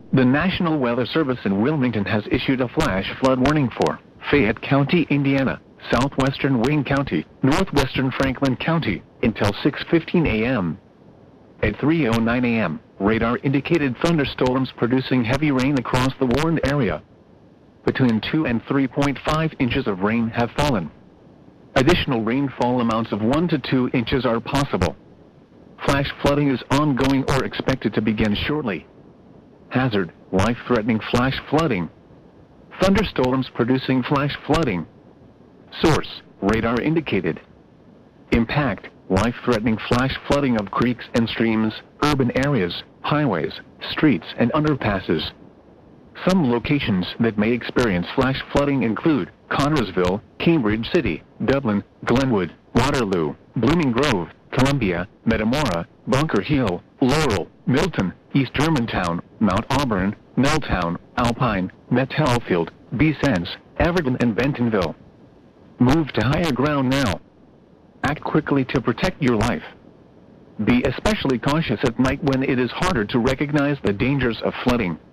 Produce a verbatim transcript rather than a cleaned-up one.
The National Weather Service in Wilmington has issued a flash flood warning for Fayette County, Indiana, southwestern Wayne County, northwestern Franklin County, until six fifteen a m At three oh nine a m, radar indicated thunderstorms producing heavy rain across the warned area. Between two and three point five inches of rain have fallen. Additional rainfall amounts of one to two inches are possible. Flash flooding is ongoing or expected to begin shortly. Hazard: life-threatening flash flooding. Thunderstorms producing flash flooding. Source: radar indicated. Impact: life-threatening flash flooding of creeks and streams, urban areas, highways, streets and underpasses. Some locations that may experience flash flooding include Connersville, Cambridge City, Dublin, Glenwood, Waterloo, Blooming Grove, Columbia, Metamora, Bunker Hill, Laurel, Milton, East Germantown, Mount Auburn, Milltown, Alpine, Meadowfield, Beesons, Everton and Bentonville. Move to higher ground now. Act quickly to protect your life. Be especially cautious at night when it is harder to recognize the dangers of flooding.